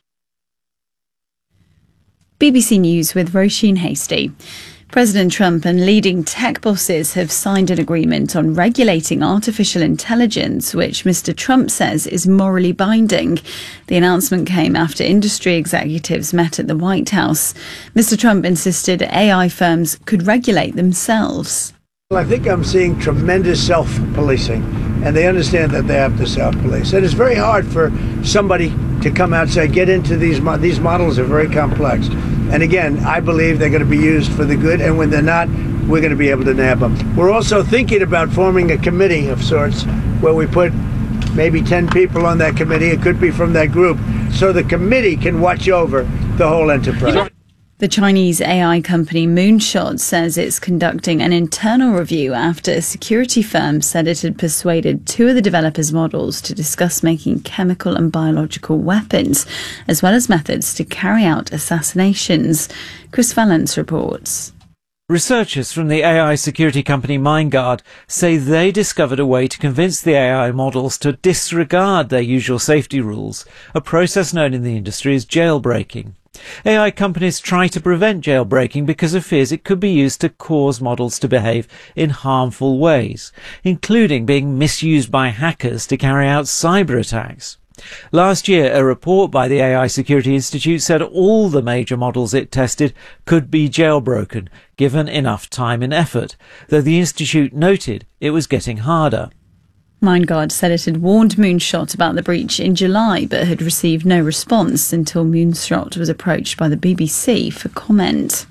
B B C News with Roisin Hasty. President Trump and leading tech bosses have signed an agreement on regulating artificial intelligence, which Mister Trump says is morally binding. The announcement came after industry executives met at the White House. Mister Trump insisted A I firms could regulate themselves. I think I'm seeing tremendous self-policing, and they understand that they have to self-police. And it's very hard for somebody to come out and say, get into these, mo- these models are very complex. And again, I believe they're going to be used for the good, and when they're not, we're going to be able to nab them. We're also thinking about forming a committee of sorts where we put maybe ten people on that committee. It could be from that group, so the committee can watch over the whole enterprise. The Chinese A I company Moonshot says it's conducting an internal review after a security firm said it had persuaded two of the developers' models to discuss making chemical and biological weapons, as well as methods to carry out assassinations. Chris Valance reports. Researchers from the A I security company MindGuard say they discovered a way to convince the A I models to disregard their usual safety rules, a process known in the industry as jailbreaking. A I companies try to prevent jailbreaking because of fears it could be used to cause models to behave in harmful ways, including being misused by hackers to carry out cyber attacks. Last year, a report by the A I Security Institute said all the major models it tested could be jailbroken, given enough time and effort, though the institute noted it was getting harder. MindGuard said it had warned Moonshot about the breach in July, but had received no response until Moonshot was approached by the B B C for comment.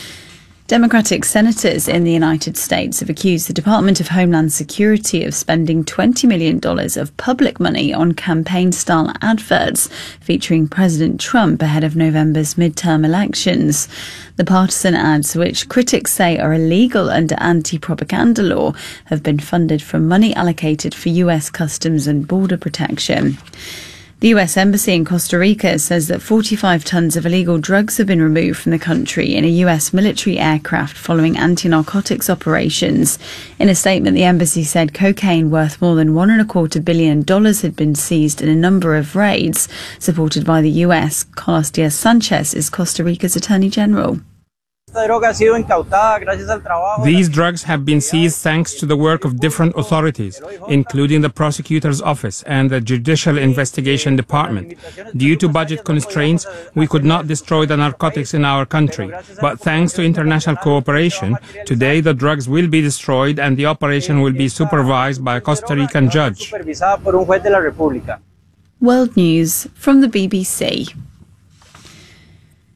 Democratic senators in the United States have accused the Department of Homeland Security of spending twenty million dollars of public money on campaign-style adverts featuring President Trump ahead of November's midterm elections. The partisan ads, which critics say are illegal under anti-propaganda law, have been funded from money allocated for U S Customs and Border Protection. The U S Embassy in Costa Rica says that forty-five tons of illegal drugs have been removed from the country in a U S military aircraft following anti-narcotics operations. In a statement, the embassy said cocaine worth more than one and a quarter billion dollars had been seized in a number of raids, supported by the U S. Carlos Diaz Sanchez is Costa Rica's Attorney General. These drugs have been seized thanks to the work of different authorities, including the prosecutor's office and the Judicial Investigation Department. Due to budget constraints, we could not destroy the narcotics in our country. But thanks to international cooperation, today the drugs will be destroyed and the operation will be supervised by a Costa Rican judge. World News from the B B C.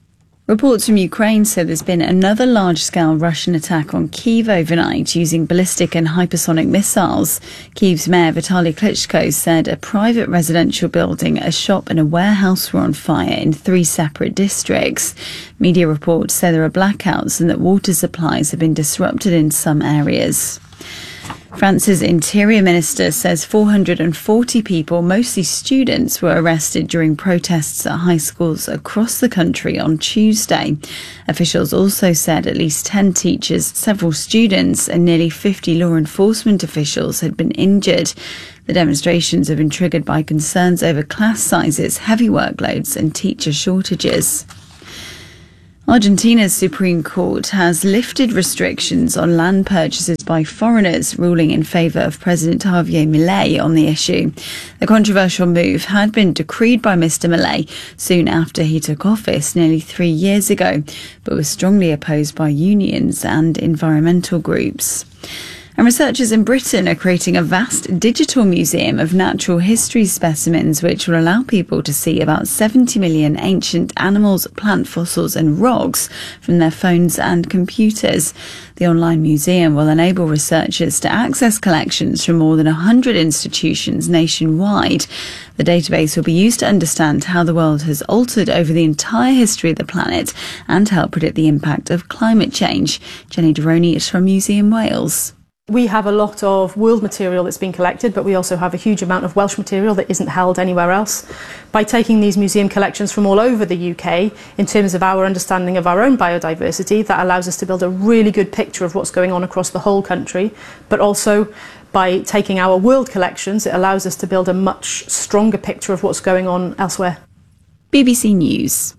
Reports from Ukraine say there's been another large-scale Russian attack on Kyiv overnight using ballistic and hypersonic missiles. Kyiv's mayor Vitaly Klitschko said a private residential building, a shop and a warehouse were on fire in three separate districts. Media reports say there are blackouts and that water supplies have been disrupted in some areas. France's interior minister says four hundred forty people, mostly students, were arrested during protests at high schools across the country on Tuesday. Officials also said at least ten teachers, several students and nearly fifty law enforcement officials had been injured. The demonstrations have been triggered by concerns over class sizes, heavy workloads and teacher shortages. Argentina's Supreme Court has lifted restrictions on land purchases by foreigners, ruling in favour of President Javier Milei on the issue. The controversial move had been decreed by Mister Milei soon after he took office nearly three years ago, but was strongly opposed by unions and environmental groups. And researchers in Britain are creating a vast digital museum of natural history specimens which will allow people to see about seventy million ancient animals, plant fossils and rocks from their phones and computers. The online museum will enable researchers to access collections from more than one hundred institutions nationwide. The database will be used to understand how the world has altered over the entire history of the planet and help predict the impact of climate change. Jenny Deroni is from Museum Wales. We have a lot of world material that's been collected, but we also have a huge amount of Welsh material that isn't held anywhere else. By taking these museum collections from all over the U K, in terms of our understanding of our own biodiversity, that allows us to build a really good picture of what's going on across the whole country, but also by taking our world collections, it allows us to build a much stronger picture of what's going on elsewhere. B B C News.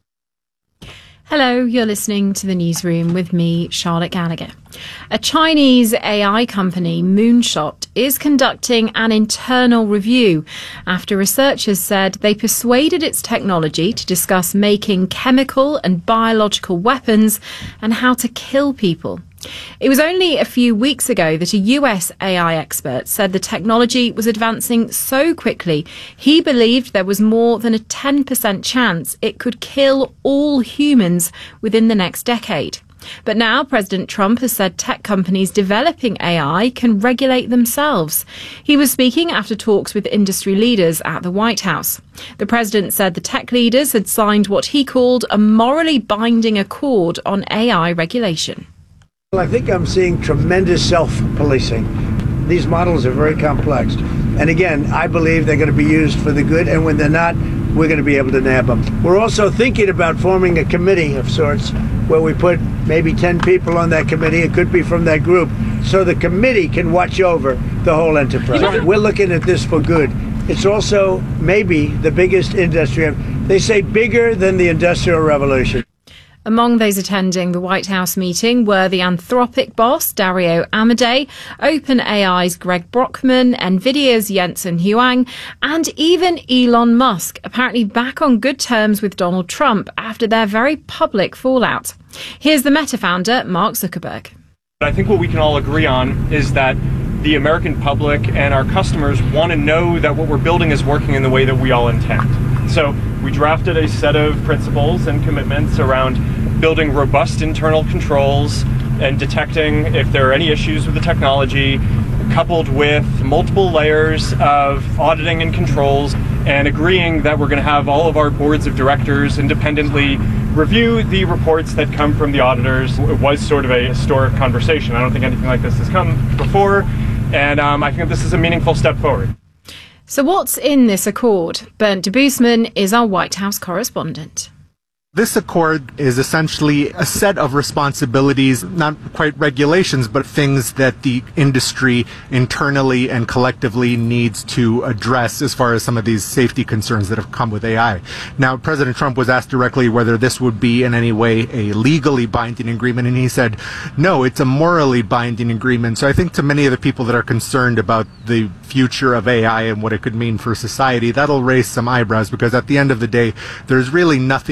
Hello, you're listening to the Newsroom with me, Charlotte Gallagher. A Chinese A I company, Moonshot, is conducting an internal review after researchers said they persuaded its technology to discuss making chemical and biological weapons and how to kill people. It was only a few weeks ago that a U S A I expert said the technology was advancing so quickly he believed there was more than a ten percent chance it could kill all humans within the next decade. But now President Trump has said tech companies developing A I can regulate themselves. He was speaking after talks with industry leaders at the White House. The president said the tech leaders had signed what he called a morally binding accord on A I regulation. Well, I think I'm seeing tremendous self-policing. These models are very complex. And again, I believe they're going to be used for the good, and when they're not, we're going to be able to nab them. We're also thinking about forming a committee of sorts where we put maybe ten people on that committee. It could be from that group. So the committee can watch over the whole enterprise. We're looking at this for good. It's also maybe the biggest industry. They say bigger than the Industrial Revolution. Among those attending the White House meeting were the Anthropic boss, Dario Amodei, OpenAI's Greg Brockman, NVIDIA's Jensen Huang, and even Elon Musk, apparently back on good terms with Donald Trump after their very public fallout. Here's the Meta founder, Mark Zuckerberg. I think what we can all agree on is that the American public and our customers want to know that what we're building is working in the way that we all intend. So we drafted a set of principles and commitments around building robust internal controls and detecting if there are any issues with the technology, coupled with multiple layers of auditing and controls, and agreeing that we're going to have all of our boards of directors independently review the reports that come from the auditors. It was sort of a historic conversation. I don't think anything like this has come before, and um, I think this is a meaningful step forward. So what's in this accord? Bernd de Boosman is our White House correspondent. This accord is essentially a set of responsibilities, not quite regulations, but things that the industry internally and collectively needs to address as far as some of these safety concerns that have come with A I. Now, President Trump was asked directly whether this would be in any way a legally binding agreement, and he said, no, it's a morally binding agreement. So I think to many of the people that are concerned about the future of A I and what it could mean for society, that'll raise some eyebrows, because at the end of the day, there's really nothing other than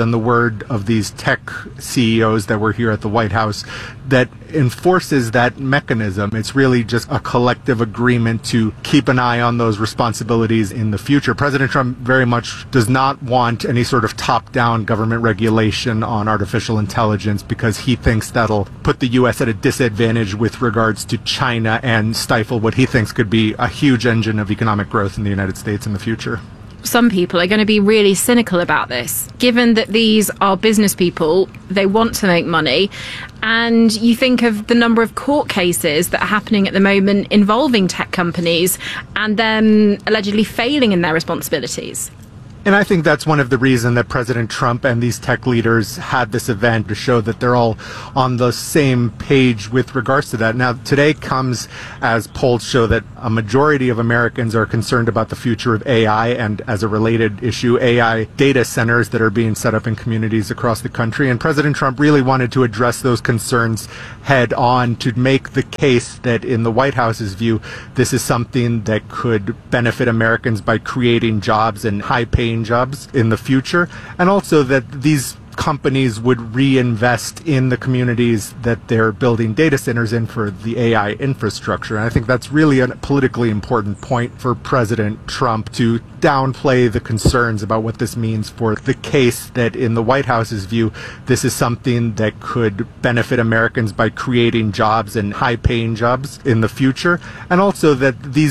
than the word of these tech C E Os that were here at the White House that enforces that mechanism. It's really just a collective agreement to keep an eye on those responsibilities in the future. President Trump very much does not want any sort of top-down government regulation on artificial intelligence because he thinks that'll put the U S at a disadvantage with regards to China and stifle what he thinks could be a huge engine of economic growth in the United States in the future. Some people are going to be really cynical about this, given that these are business people, they want to make money, and you think of the number of court cases that are happening at the moment involving tech companies and them allegedly failing in their responsibilities. And I think that's one of the reasons that President Trump and these tech leaders had this event, to show that they're all on the same page with regards to that. Now, today comes as polls show that a majority of Americans are concerned about the future of A I, and as a related issue, A I data centers that are being set up in communities across the country. And President Trump really wanted to address those concerns head on, to make the case that in the White House's view, this is something that could benefit Americans by creating jobs and high-paying jobs in the future, and also that these companies would reinvest in the communities that they're building data centers in for the A I infrastructure. And I think that's really a politically important point for President Trump, to downplay the concerns about what this means for the case that in the White House's view, this is something that could benefit Americans by creating jobs and high-paying jobs in the future, and also that these